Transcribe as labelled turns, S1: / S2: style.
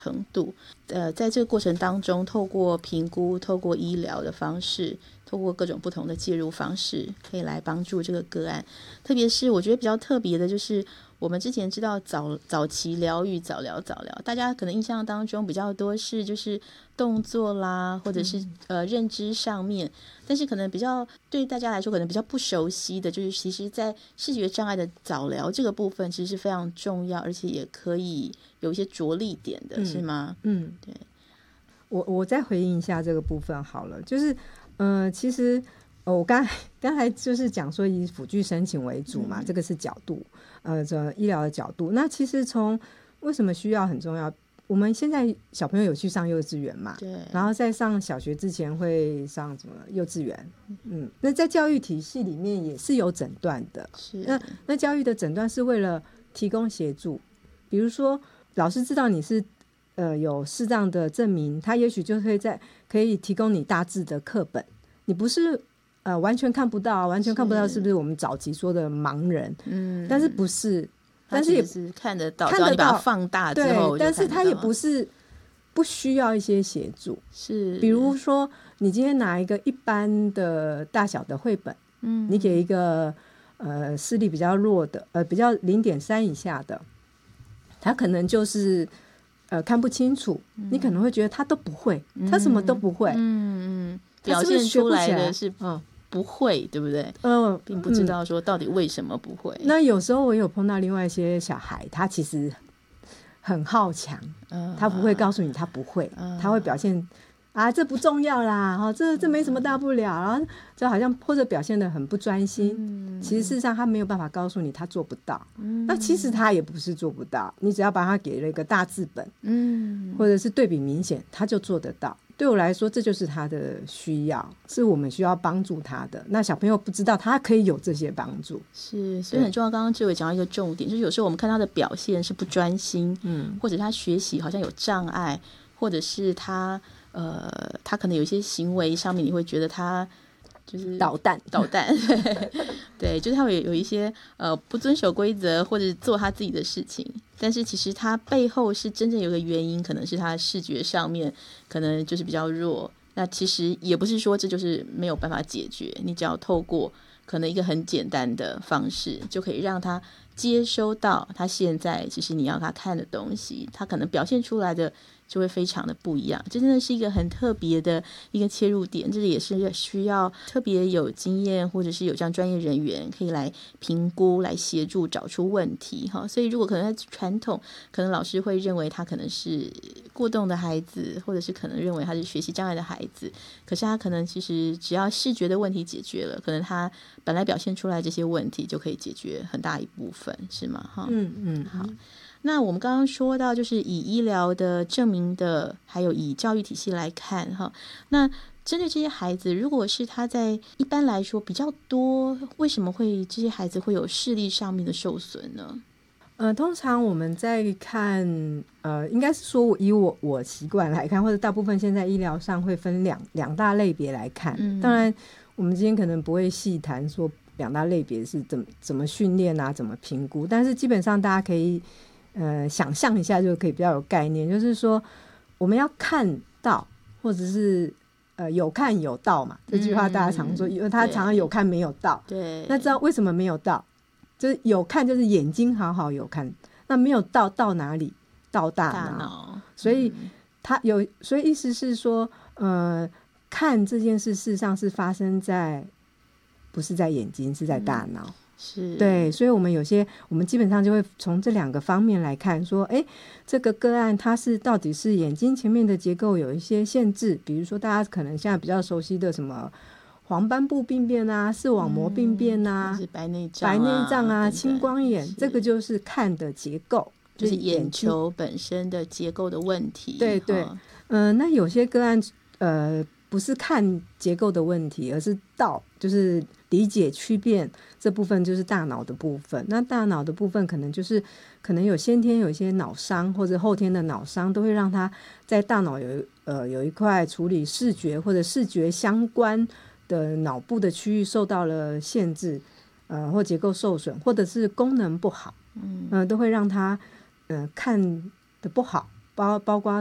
S1: 程度。在这个过程当中，透过评估，透过医疗的方式，透过各种不同的介入方式，可以来帮助这个个案。特别是我觉得比较特别的就是我们之前知道早期疗愈、早疗，大家可能印象当中比较多是就是动作啦，或者是认知上面，但是可能比较对大家来说可能比较不熟悉的就是其实在视觉障碍的早疗这个部分其实是非常重要，而且也可以有一些着力点的，是吗？对。
S2: 我再回应一下这个部分好了，就是其实我刚才就是讲说以辅具申请为主嘛，这个是角度这医疗的角度。那其实从为什么需要很重要，我们现在小朋友有去上幼稚园嘛，
S1: 对，
S2: 然后在上小学之前会上什么幼稚园，那在教育体系里面也是有诊断的，
S1: 是
S2: 那教育的诊断是为了提供协助，比如说老师知道你是有视障的证明，他也许就可以提供你大致的课本，你不是完全看不到，完全看不到是不是我们早期说的盲人？但是不是，但是也
S1: 是看得到，你把它放大之后，
S2: 对，但是他也不是不需要一些协助，
S1: 是
S2: 比如说你今天拿一个一般的大小的绘本，你给一个视力比较弱的比较0.3以下的，他可能就是看不清楚，你可能会觉得他都不会，他什么都不会，
S1: 表现出来的是不会，对不对？并不知道说到底为什么不会。
S2: 那有时候我有碰到另外一些小孩，他其实很好强，他不会告诉你他不会，他会表现这不重要啦，这没什么大不了，然后就好像或者表现得很不专心，其实事实上他没有办法告诉你他做不到，那其实他也不是做不到，你只要把他给了一个大字本，或者是对比明显，他就做得到。对我来说这就是他的需要，是我们需要帮助他的，那小朋友不知道他可以有这些帮助，
S1: 是，所以很重要。刚刚志伟讲到一个重点，就是有时候我们看他的表现是不专心，或者他学习好像有障碍，或者是他可能有一些行为上面你会觉得他就是
S2: 捣蛋
S1: 对，就是他会有一些不遵守规则或者做他自己的事情，但是其实他背后是真正有个原因，可能是他视觉上面可能就是比较弱，那其实也不是说这就是没有办法解决，你只要透过可能一个很简单的方式就可以让他接收到他现在其实你要他看的东西，他可能表现出来的就会非常的不一样，这真的是一个很特别的一个切入点，这也是需要特别有经验或者是有这样专业人员可以来评估来协助找出问题所以如果可能在传统可能老师会认为他可能是过动的孩子，或者是可能认为他是学习障碍的孩子，可是他可能其实只要视觉的问题解决了，可能他本来表现出来这些问题就可以解决很大一部分，是吗？好，那我们刚刚说到就是以医疗的证明的还有以教育体系来看那针对这些孩子，如果是他在一般来说比较多，为什么会这些孩子会有视力上面的受损呢？
S2: 通常我们在看应该是说以我习惯来看，或者大部分现在医疗上会分两大类别来看，当然我们今天可能不会细谈说两大类别是怎么训练怎么评估，但是基本上大家可以想象一下就可以比较有概念，就是说我们要看到或者是有看有到嘛，这句话大家常说，因为他常常有看没有到，
S1: 对，
S2: 那知道为什么没有到，就是有看就是眼睛好好有看，那没有到哪里？到大脑，所以所以意思是说看这件事事实上是发生在不是在眼睛，是在大脑，
S1: 是，
S2: 对，所以我们基本上就会从这两个方面来看说这个个案它是到底是眼睛前面的结构有一些限制，比如说大家可能现在比较熟悉的什么黄斑部病变视网膜病变
S1: 是白内
S2: 障青光眼，这个就是看的结构，
S1: 就是眼球本身的结构的问题，
S2: 对那有些个案不是看结构的问题，而是就是理解区辨这部分，就是大脑的部分。那大脑的部分可能有先天有一些脑伤或者后天的脑伤，都会让他在大脑有一块处理视觉或者视觉相关的脑部的区域受到了限制，或结构受损，或者是功能不好，都会让他看的不好， 包括